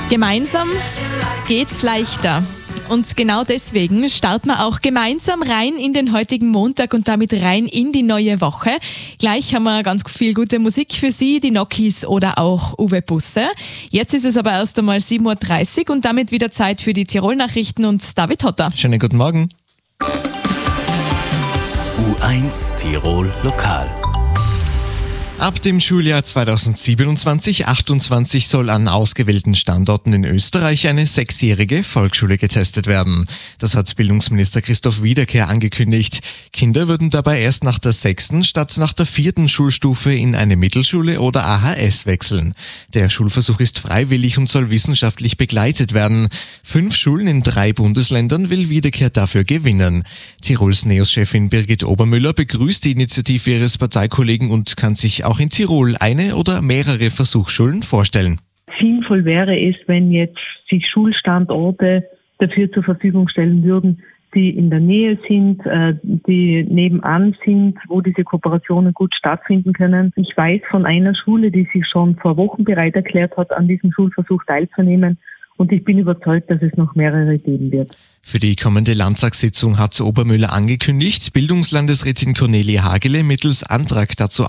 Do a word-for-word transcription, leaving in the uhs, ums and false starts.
Gemeinsam geht's leichter. Und genau deswegen starten wir auch gemeinsam rein in den heutigen Montag und damit rein in die neue Woche. Gleich haben wir ganz viel gute Musik für Sie, die Nokis oder auch Uwe Busse. Jetzt ist es aber erst einmal sieben Uhr dreißig und damit wieder Zeit für die Tirol-Nachrichten und David Hotter. Schönen guten Morgen. U eins Tirol Lokal. Ab dem Schuljahr zweitausendsiebenundzwanzig achtundzwanzig soll an ausgewählten Standorten in Österreich eine sechsjährige Volksschule getestet werden. Das hat Bildungsminister Christoph Wiederkehr angekündigt. Kinder würden dabei erst nach der sechsten statt nach der vierten Schulstufe in eine Mittelschule oder A H S wechseln. Der Schulversuch ist freiwillig und soll wissenschaftlich begleitet werden. Fünf Schulen in drei Bundesländern will Wiederkehr dafür gewinnen. Tirols NEOS-Chefin Birgit Obermüller begrüßt die Initiative ihres Parteikollegen und kann sich auch in Tirol eine oder mehrere Versuchsschulen vorstellen. Sinnvoll wäre es, wenn jetzt sich Schulstandorte dafür zur Verfügung stellen würden, die in der Nähe sind, die nebenan sind, wo diese Kooperationen gut stattfinden können. Ich weiß von einer Schule, die sich schon vor Wochen bereit erklärt hat, an diesem Schulversuch teilzunehmen. Und ich bin überzeugt, dass es noch mehrere geben wird. Für die kommende Landtagssitzung hat Obermüller angekündigt, Bildungslandesrätin Cornelia Hagele mittels Antrag dazu